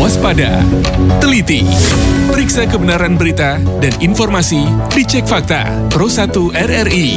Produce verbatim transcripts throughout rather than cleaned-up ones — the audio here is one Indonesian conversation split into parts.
Waspada, teliti, periksa kebenaran berita dan informasi, dicek fakta. Pro satu R R I.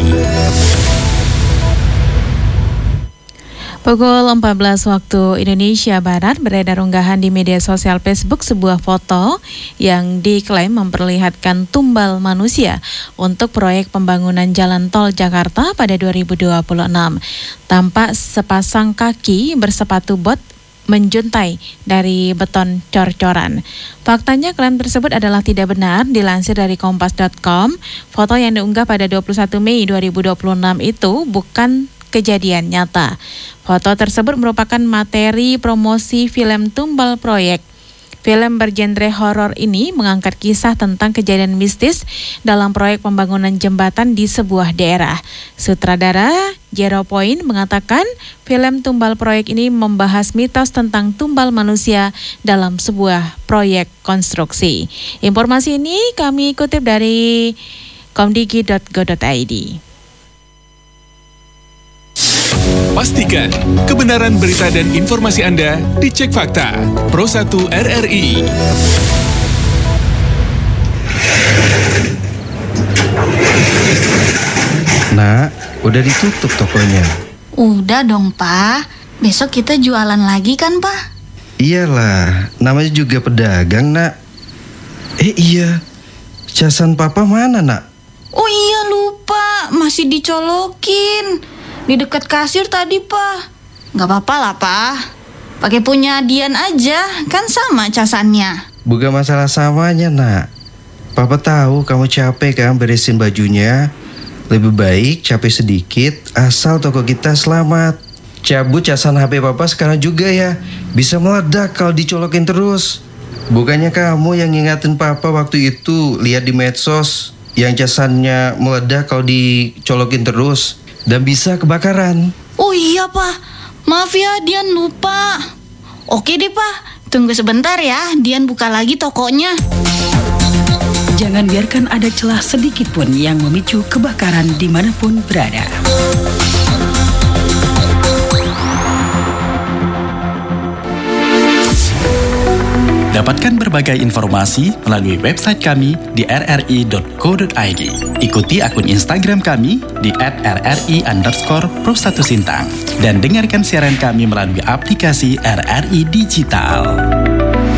Pukul empat belas waktu Indonesia Barat, beredar unggahan di media sosial Facebook sebuah foto yang diklaim memperlihatkan tumbal manusia untuk proyek pembangunan jalan tol Jakarta pada dua ribu dua puluh enam. Tampak sepasang kaki bersepatu bot menjuntai dari beton cor-coran. Faktanya klaim tersebut adalah tidak benar. Dilansir dari kompas dot com, foto yang diunggah pada dua puluh satu Mei dua ribu dua puluh enam itu bukan kejadian nyata. Foto tersebut merupakan materi promosi film tumbal proyek. Film bergenre horor ini mengangkat kisah tentang kejadian mistis dalam proyek pembangunan jembatan di sebuah daerah. Sutradara Zero Point mengatakan film tumbal proyek ini membahas mitos tentang tumbal manusia dalam sebuah proyek konstruksi. Informasi ini kami kutip dari komdigi dot go dot i d. Pastikan kebenaran berita dan informasi Anda dicek fakta. Pro satu R R I. Nak, udah ditutup tokonya. Udah dong, Pak. Besok kita jualan lagi kan, Pak? Iyalah, namanya juga pedagang, Nak. Eh iya, casan Papa mana, Nak? Oh iya, lupa. Masih dicolokin. Di dekat kasir tadi, Pak. Gak apa-apa lah, Pak. Pakai punya Dian aja, kan sama casannya. Bukan masalah samanya, Nak. Papa tahu kamu capek kan beresin bajunya. Lebih baik capek sedikit, asal toko kita selamat. Cabut casan H P Papa sekarang juga ya. Bisa meledak kalau dicolokin terus. Bukannya kamu yang ngingatin Papa waktu itu lihat di medsos yang casannya meledak kalau dicolokin terus. Dan bisa kebakaran. Oh iya, Pak. Maaf ya, Dian lupa. Oke deh, Pak. Tunggu sebentar ya, Dian buka lagi tokonya. Jangan biarkan ada celah sedikit pun yang memicu kebakaran dimanapun berada. Dapatkan berbagai informasi melalui website kami di r r i dot co dot i d. Ikuti akun Instagram kami di at r r i underscore pro satu sintang. Dan dengarkan siaran kami melalui aplikasi R R I Digital.